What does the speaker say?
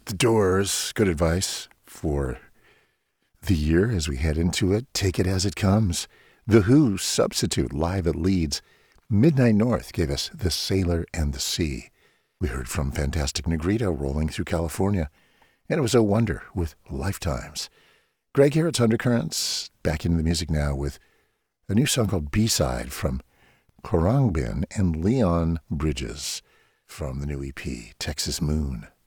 The Doors, good advice for the year as we head into it. Take it as it comes. The Who, Substitute, live at Leeds. Midnight North gave us The Sailor and the Sea. We heard from Fantastic Negrito, Rolling Through California. And it was A Wonder with Lifetimes. Greg here, it's Undercurrents. Back into the music now with a new song called B-Side from Khruangbin and Leon Bridges from the new EP, Texas Moon.